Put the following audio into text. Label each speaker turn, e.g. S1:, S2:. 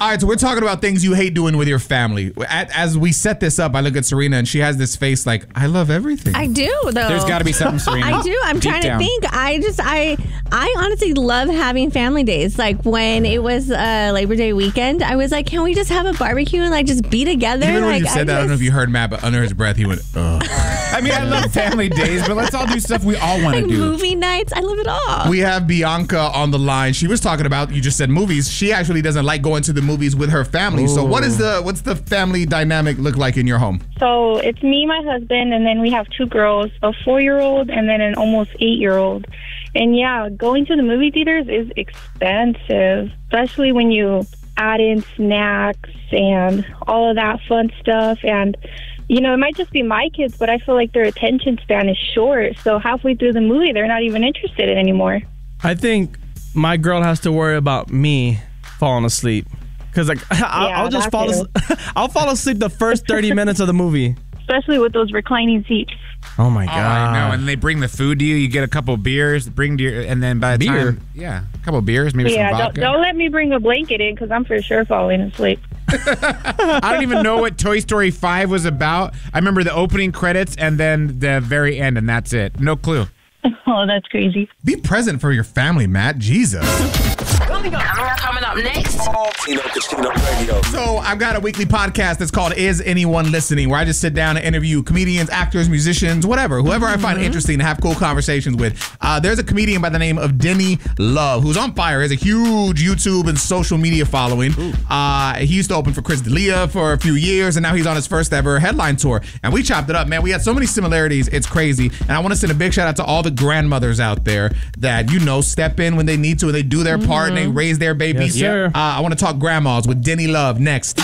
S1: All right, so we're talking about things you hate doing with your family. As we set this up, I look at Serena and she has this face like, I love everything.
S2: I do, though.
S3: There's got to be something, Serena.
S2: I do. I'm trying to think. I honestly love having family days. Like when it was Labor Day weekend, I was like, can we just have a barbecue and like just be together?
S1: Even when
S2: like,
S1: you said that, I don't know if you heard Matt, but under his breath, he went, ugh.
S3: I mean, I love family days, but let's all do stuff we all want to do.
S2: Movie nights. I love it all.
S1: We have Bianca on the line. She was talking about, you just said movies. She actually doesn't like going to the movies with her family. Ooh. So what's the family dynamic look like in your home?
S4: So it's me, my husband, and then we have 2 girls, a 4-year-old and then an almost 8-year-old. And yeah, going to the movie theaters is expensive, especially when you add in snacks and all of that fun stuff. And, you know, it might just be my kids, but I feel like their attention span is short. So halfway through the movie, they're not even interested in anymore.
S5: I think my girl has to worry about me falling asleep. Because like, I'll just I'll fall asleep the first 30 minutes of the movie.
S4: Especially with those reclining seats.
S5: Oh my God.
S3: I know. And they bring the food to you. You get a couple of beers, and then by the time, a couple of beers, maybe some vodka.
S4: Don't let me bring a blanket in because I'm for sure falling asleep.
S3: I don't even know what Toy Story 5 was about. I remember the opening credits and then the very end, and that's it. No clue.
S4: Oh, that's crazy.
S1: Be present for your family, Matt. Jesus.
S6: Coming up next.
S7: Tino Casino Radio.
S1: So I've got a weekly podcast that's called Is Anyone Listening, where I just sit down and interview comedians, actors, musicians, whoever I find interesting to have cool conversations with. There's a comedian by the name of Denny Love, who's on fire. He has a huge YouTube and social media following. He used to open for Chris D'Elia for a few years, and now he's on his first ever headline tour. And we chopped it up, man. We had so many similarities. It's crazy. And I want to send a big shout out to all the grandmothers out there that, you know, step in when they need to and they do their part and they raise their babies.
S5: Yes, sir.
S1: I want to talk grandmas with Denny Love next.